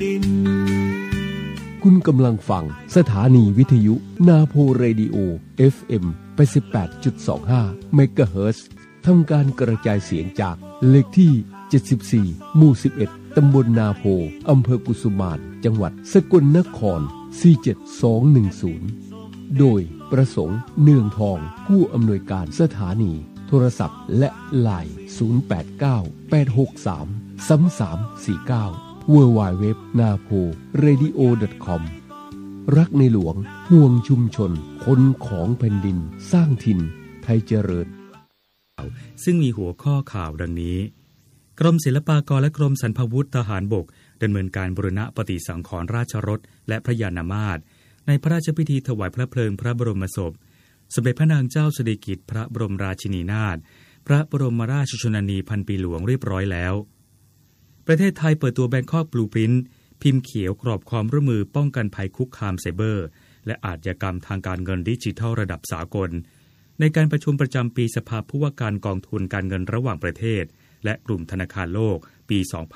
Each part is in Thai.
คุณกำลังฟังสถานีวิทยุนาโพเรดิโอ FM 88.25 เมกะเฮิรตซ์ทำการกระจายเสียงจากเลขที่ 74 หมู่ 11 ตำบลนาโพ อำเภอกุสุมาน จังหวัดสกลนคร 47210 โดยประสงค์เนืองทองผู้อำนวยการสถานีโทรศัพท์และไลน์ 089-863-3349 www.naporadio.com รักในหลวงห่วงชุมชนคนของแผ่นดินสร้างถิ่นไทยเจริญซึ่งมีหัวข้อข่าวดังนี้กรมศิลปากรและกรมสรรพาวุธทหารบกดำเนินการบูรณะปฏิสังขรณ์ราชรถและพระยานามาตรในพระราชพิธีถวายพระเพลิงพระบรมศพสมเด็จพระนางเจ้าสิริกิติ์พระบรมราชินีนาถพระบรมราชชนนีพันปีหลวงเรียบร้อยแล้วประเทศไทยเปิดตัว Bangkok Blueprint พิมพ์เขียวกรอบความร่วมมือป้องกันภัยคุกคามไซเบอร์และอาชญากรรมทางการเงินดิจิทัลระดับสากลในการประชุมประจำปีสภาผู้ว่าการกองทุนการเงินระหว่างประเทศและกลุ่มธนาคารโลกปี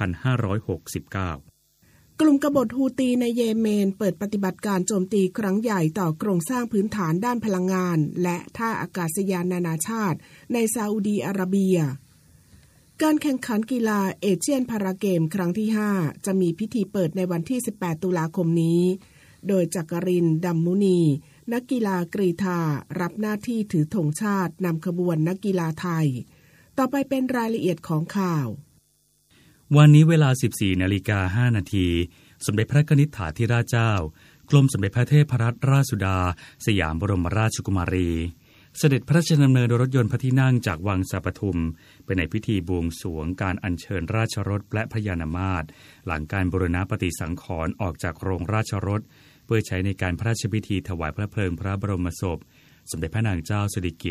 2569 กลุ่มกบฏฮูตีในเยเมนเปิดปฏิบัติการโจมตีครั้งใหญ่ต่อโครงสร้างพื้นฐานด้านพลังงานและท่าอากาศยานนานาชาติในซาอุดีอาระเบียการแข่งขันกีฬาเอเชียนพาราเกมครั้งที่ 5 จะมีพิธีเปิดในวันที่ 18 ตุลาคมนี้โดยจักรินทร์ ดำมุนีนักกีฬากรีฑารับหน้าที่ถือธงชาตินำขบวนนักกีฬาไทยต่อไปเป็นรายละเอียดของข่าววันนี้เวลา 14:05 น.สมเด็จพระนิธิถาธิราชเจ้ากรมสมเด็จพระเทพรัตนราชสุดาสยามบรมราชกุมารีเสด็จพระราชดำเนินโดยรถยนต์พระที่นั่งจากวังสะปทุมไปในพิธีบวงสรวงการอัญเชิญราชรถและพระยานามาตรหลังการบูรณะปฏิสังขรณ์ออกจากโรงราชรถเพื่อใช้ในการพระราชพิธีถวายพระเพลิงพระบรมศพสมเด็จพระนางเจ้าสิริกิ